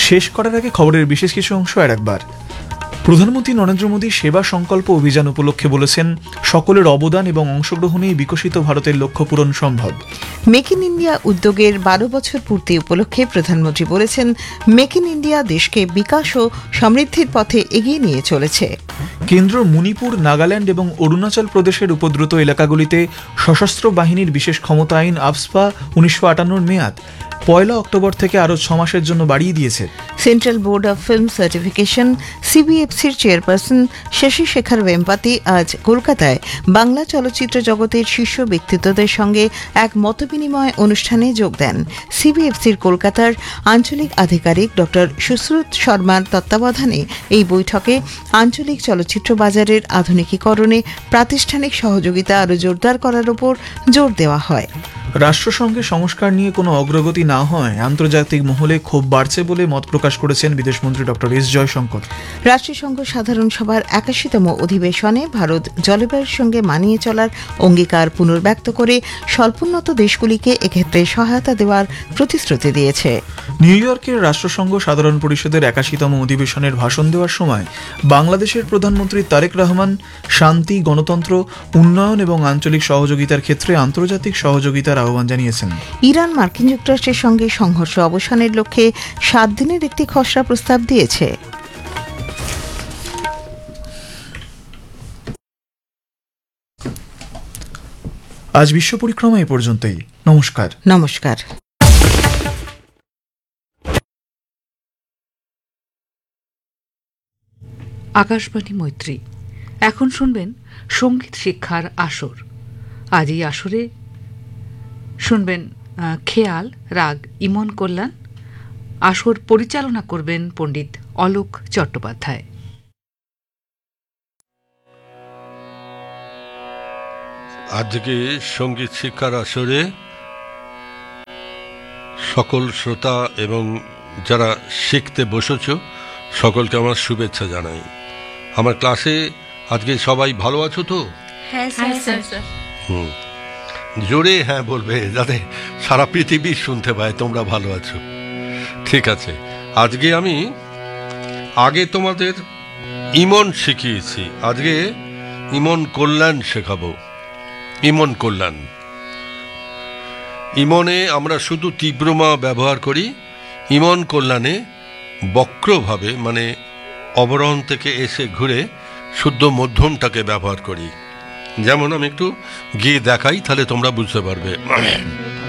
শেষ করার আগে খবরের বিশেষ কিছু অংশ আর একবার। প্রধানমন্ত্রী নরেন্দ্র মোদী সেবা সংকল্প অভিযান উপলক্ষে বলেছেন, সকলের অবদান এবং অংশগ্রহণেই বিকশিত ভারতের লক্ষ্য পূরণ সম্ভব। মেক ইন ইন্ডিয়া উদ্যোগের 12 বছর পূর্তি উপলক্ষে প্রধানমন্ত্রী বলেছেন, মেক ইন ইন্ডিয়া দেশকে বিকাশ ও সমৃদ্ধির পথে এগিয়ে নিয়ে চলেছে। কেন্দ্র মণিপুর, নাগাল্যান্ড এবং অরুণাচল প্রদেশের উপদ্রুত এলাকাগুলিতে সশস্ত্র বাহিনীর বিশেষ ক্ষমতা আইন আফস্পা 1958 মেয়াদ 1 অক্টোবর থেকে আরও 6 মাসের জন্য বাড়িয়ে দিয়েছে। Central board of film certification সিবিএফসির chairperson Shashi Shekhar বেম্পাতি আজ কলকাতায় বাংলা চলচ্চিত্র জগতের শীর্ষ ব্যক্তিত্বদের সঙ্গে এক মতবিনিময় অনুষ্ঠানে যোগ দেন। সিবিএফসির কলকাতার আঞ্চলিক আধিকারিক ড সুশ্রুত শর্মার তত্ত্বাবধানে এই বৈঠকে আঞ্চলিক চলচ্চিত্র বাজারের আধুনিকীকরণে প্রাতিষ্ঠানিক সহযোগিতা আরও জোরদার করার উপর জোর দেওয়া হয়। রাষ্ট্রসংঘে সংস্কার নিয়ে কোনো অগ্রগতি না হয় আন্তর্জাতিক মহলে ক্ষোভ বাড়ছে বলে মত প্রকাশ করেছেন বিদেশমন্ত্রী ড এস জয়শঙ্কর। রাষ্ট্রসংঘ সাধারণ সভার 81তম অধিবেশনে ভারত জলবায়ুর সঙ্গে মানিয়ে চলার অঙ্গীকার পুনর্ব্যক্ত করে স্বল্পোন্নত দেশগুলিকে এক্ষেত্রে সহায়তা দেওয়ার প্রতিশ্রুতি দিয়েছে। নিউ ইয়র্কের রাষ্ট্রসংঘ সাধারণ পরিষদের 81তম অধিবেশনের ভাষণ দেওয়ার সময় বাংলাদেশের প্রধানমন্ত্রী তারেক রহমান শান্তি, গণতন্ত্র, উন্নয়ন এবং আঞ্চলিক সহযোগিতার ক্ষেত্রে আন্তর্জাতিক সহযোগিতার আহ্বান জানিয়েছেন। ইরান মার্কিন যুক্তরাষ্ট্রের সঙ্গে সংঘর্ষ অবসানের লক্ষ্যে 7 দিনের একটি খসড়া প্রস্তাব দিয়েছে। আজ বিশ্ব পরিক্রমা এ পর্যন্তই। নমস্কার। নমস্কার। আকাশবাণী মৈত্রী। এখন শুনবেন সঙ্গীত শিক্ষার আসর। আজ এই আসরে শুনবেন খেয়াল, রাগ ইমন কল্যাণ। আসর পরিচালনা করবেন পণ্ডিত অলোক চট্টোপাধ্যায়। আজকে সঙ্গীত শিক্ষার আসরে সকল শ্রোতা এবং যারা শিখতে বসেছ সকলকে আমার শুভেচ্ছা জানাই। আমার ক্লাসে আজকে সবাই ভালো আছো তো? হ্যাঁ স্যার। জোরে হ্যাঁ বলবে যাতে সারা পৃথিবী শুনতে পায় তোমরা ভালো আছো। ঠিক আছে, আজকে আমি আগে তোমাদের ইমন শিখিয়েছি, আজকে ইমন কল্যাণ শেখাবো। ইমন কল্যাণ, ইমনে আমরা শুধু তীব্রমা ব্যবহার করি, ইমন কল্যাণে বক্রভাবে মানে অবরোহণ থেকে এসে ঘুরে শুদ্ধ মধ্যমটাকে ব্যবহার করি। যেমন আমি একটু গিয়ে দেখাই, তাহলে তোমরা বুঝতে পারবে।